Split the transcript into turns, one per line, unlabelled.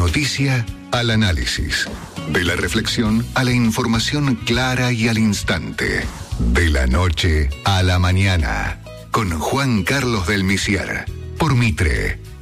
noticia al análisis. De la reflexión a la información clara y al instante. De la noche a la mañana. Con Juan Carlos del Misiar. Por Mitre,